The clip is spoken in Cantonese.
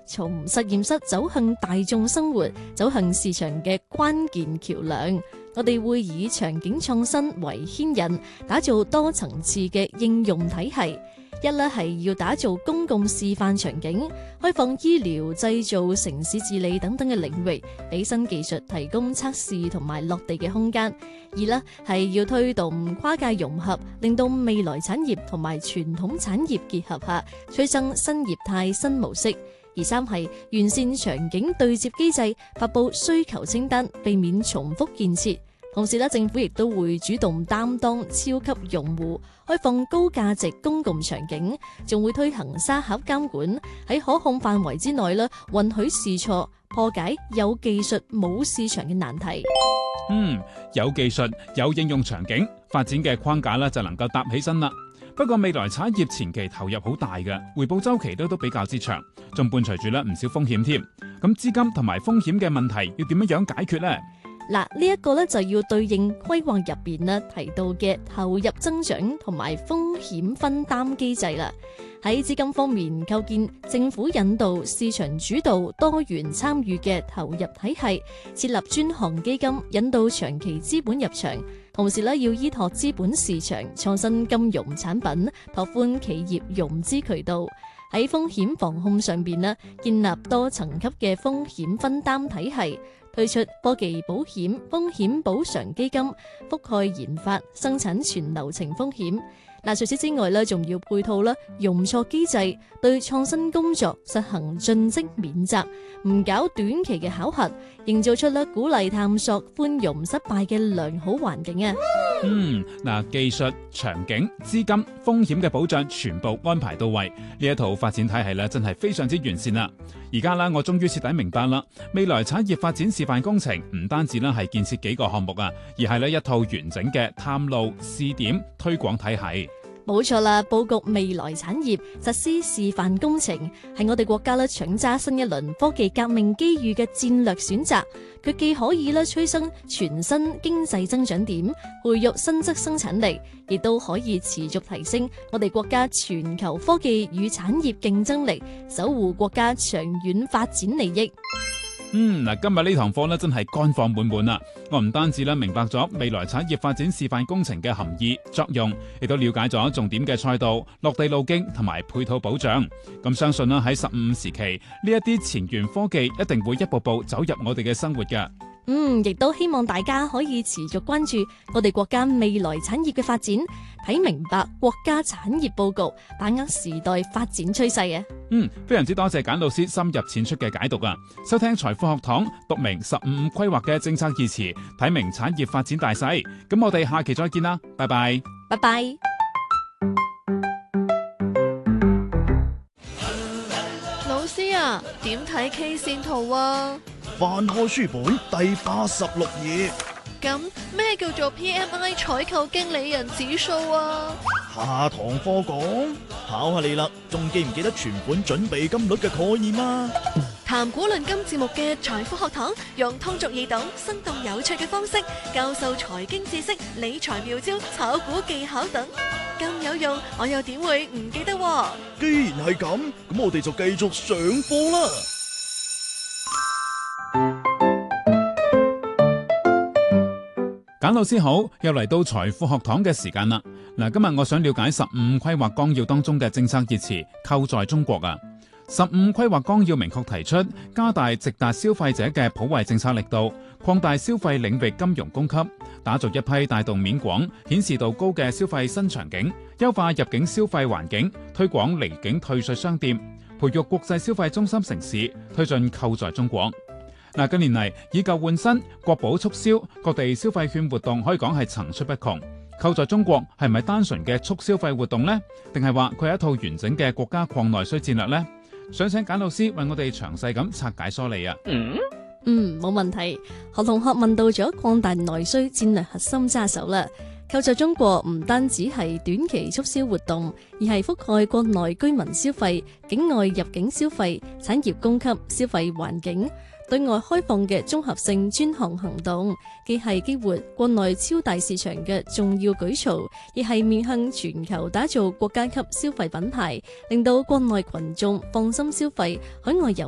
從實驗室走向大眾生活、走向市場嘅關鍵橋樑。我哋會以場景創新為牽引，打造多層次嘅應用體系。一咧係要打造公共示範場景，開放醫療、製造、城市治理等等嘅領域，俾新技術提供測試同埋落地嘅空間。二咧係要推動跨界融合，令到未來產業同埋傳統產業結合下，催生新業態、新模式。而三係完善場景對接機制，發佈需求清單，避免重複建設。同時政府亦都會主動擔當超級用戶，開放高價值公共場景，仲會推行沙盒監管，喺可控範圍之內允許試錯，破解有技術冇市場嘅難題。 有技術有應用場景，發展嘅框架就能夠搭起身啦。不過未來產業前期投入好大嘅，回報週期都比較之長，仲伴隨住唔少風險添。咁資金同埋風險嘅問題要點樣解決呢？ 嗱，呢一個就要對應規劃入邊提到嘅投入增長同埋風險分擔機制啦。喺資金方面，構建政府引導、市場主導、多元參與嘅投入體系，設立專項基金引導長期資本入場，同時要依託資本市場創新金融產品，拓寬企業融資渠道。喺風險防控上邊建立多層級嘅風險分擔體系。推出科技保險風險補償基金，覆蓋研發、生產全流程風險。除此之外仲要配套容錯機制，對創新工作實行盡職免責，唔搞短期嘅考核，營造出鼓勵探索、寬容失敗嘅良好環境啊！ 技術、場景、資金、風險嘅保障全部安排到位，呢一套發展體系真係非常之完善啦！而家我終於徹底明白啦，未來產業發展示範工程唔單止係建設幾個項目啊，而係一套完整嘅探路、試點、推廣體系。 冇錯啦，佈局未來產業，實施示範工程，係我哋國家搶揸新一輪科技革命機遇嘅戰略選擇。佢既可以催生全新經濟增長點，培育新質生產力，亦都可以持續提升我哋國家全球科技與產業競爭力，守護國家長遠發展利益。 今日呢堂課真係乾貨滿滿啦！我唔單止明白咗未來產業發展示範工程嘅含義作用，亦都了解咗重點嘅賽道、落地路徑同埋配套保障。咁相信喺15時期呢一啲前沿科技一定會一步步走入我哋嘅生活㗎。 亦都希望大家可以持續關注我哋國家未來產業嘅發展，睇明白國家產業佈局，把握時代發展趨勢啊！ 非常之多謝簡老師深入淺出嘅解讀啊！收聽財富學堂，讀明15規劃嘅政策意詞，睇明產業發展大勢。咁我哋下期再見啦，拜拜！ 拜拜！ 老師啊，點睇 K 線圖啊？ 翻開書本第86頁。 咁咩叫做 PMI 採購經理人指數啊？ 下堂課講，考下你啦，仲記唔記得存款準備金率嘅概念啊？ 談股論金節目嘅財富學堂，用通俗易懂、生動有趣嘅方式教授財經知識、理財妙招、炒股技巧等，咁有用，我又點會唔記得？ 既然係咁，咁我哋就繼續上課啦。 簡老師好，又嚟到財富學堂嘅時間啦。今日我想了解15規劃綱要當中嘅政策熱詞扣在中國啊。15規劃綱要明確提出，加大直達消費者嘅普惠政策力度，擴大消費領域金融供給，打造一批帶動面廣、顯示度高嘅消費新場景，優化入境消費環境，推廣離境退稅商店，培育國際消費中心城市，推進扣在中國。近年嚟以舊換新、國寶促銷、各地消費券活動可以講係層出不窮。扣在中國係咪單純嘅促消費活動呢？定係話佢係一套完整嘅國家擴內需戰略呢？想請簡老師為我哋詳細咁拆解梳理啊！ 冇問題。何同學問到咗擴大內需戰略核心揸手啦。扣在中國唔單止係短期促銷活動，而係覆蓋國內居民消費、境外入境消費、產業供給、消費環境、對外開放嘅綜合性專項行動，既係激活國內超大市場嘅重要舉措，亦係面向全球打造國家級消費品牌，令到國內群眾放心消費，海外遊